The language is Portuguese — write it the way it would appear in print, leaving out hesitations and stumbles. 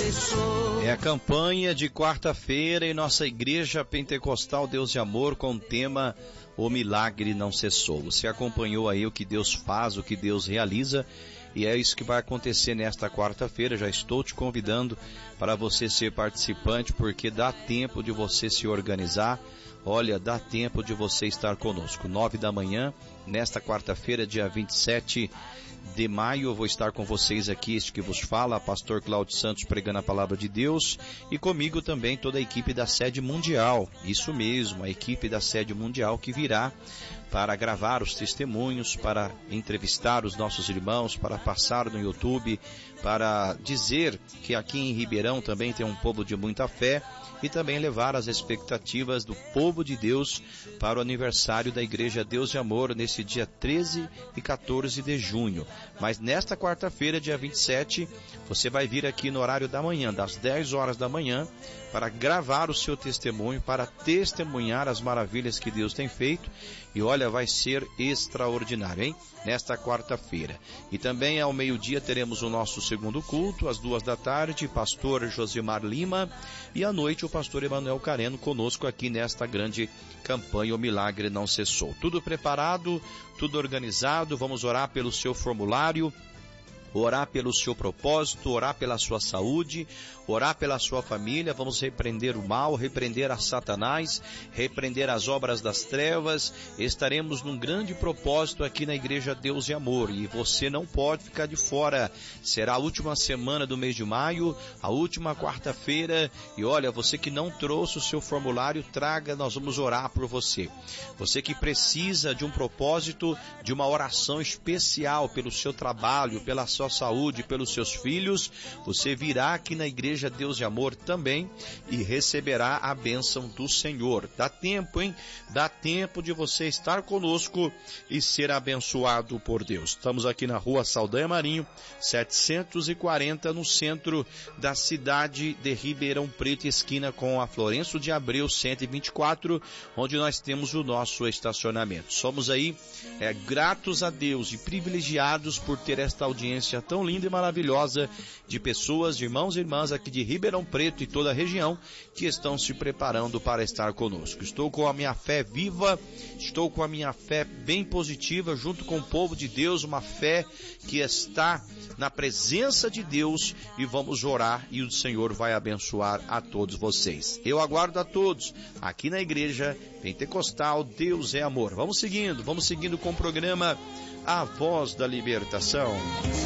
cessou. É a campanha de quarta-feira em nossa Igreja Pentecostal Deus de Amor com o tema O Milagre Não Cessou. Você acompanhou aí o que Deus faz, o que Deus realiza, e é isso que vai acontecer nesta quarta-feira. Já estou te convidando para você ser participante, porque dá tempo de você se organizar. Olha, dá tempo de você estar conosco. 9 da manhã, nesta quarta-feira, dia 27 de maio, eu vou estar com vocês aqui, este que vos fala, pastor Cláudio Santos, pregando a palavra de Deus, e comigo também toda a equipe da Sede Mundial. Isso mesmo, a equipe da Sede Mundial que virá para gravar os testemunhos, para entrevistar os nossos irmãos, para passar no YouTube, para dizer que aqui em Ribeirão também tem um povo de muita fé, e também levar as expectativas do povo de Deus para o aniversário da Igreja Deus de Amor nesse dia 13 e 14 de junho. Mas nesta quarta-feira, dia 27, você vai vir aqui no horário da manhã, das 10 horas da manhã, para gravar o seu testemunho, para testemunhar as maravilhas que Deus tem feito. E olha, vai ser extraordinário, hein? Nesta quarta-feira. E também ao meio-dia teremos o nosso segundo culto, às 2 da tarde, pastor Josimar Lima, e à noite o pastor Emanuel Careno conosco aqui nesta grande campanha O Milagre Não Cessou. Tudo preparado, tudo organizado. Vamos orar pelo seu formulário, orar pelo seu propósito, orar pela sua saúde, orar pela sua família. Vamos repreender o mal, repreender a Satanás, repreender as obras das trevas. Estaremos num grande propósito aqui na Igreja Deus de Amor, e você não pode ficar de fora. Será a última semana do mês de maio, a última quarta-feira, e olha, você que não trouxe o seu formulário, traga, nós vamos orar por você. Você que precisa de um propósito, de uma oração especial pelo seu trabalho, pela sua saúde, pelos seus filhos, você virá aqui na Igreja Deus de Amor também e receberá a bênção do Senhor. Dá tempo, hein? Dá tempo de você estar conosco e ser abençoado por Deus. Estamos aqui na rua Saldanha Marinho, 740, no centro da cidade de Ribeirão Preto, esquina com a Florencio de Abreu 124, onde nós temos o nosso estacionamento. Somos aí gratos a Deus e privilegiados por ter esta audiência tão linda e maravilhosa de pessoas, de irmãos e irmãs aqui de Ribeirão Preto e toda a região que estão se preparando para estar conosco. Estou com a minha fé viva, estou com a minha fé bem positiva junto com o povo de Deus, uma fé que está na presença de Deus, e vamos orar e o Senhor vai abençoar a todos vocês. Eu aguardo a todos aqui na Igreja Pentecostal Deus é Amor. Vamos seguindo com o programa A Voz da Libertação.